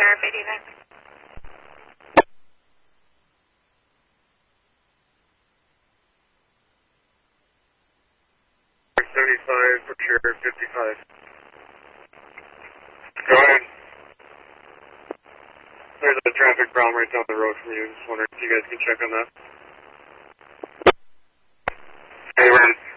Sheriff 89. 75 for Sheriff 55. Go ahead. There's a traffic problem right down the road from you. Just wondering if you guys can check on that. Hey, Ren.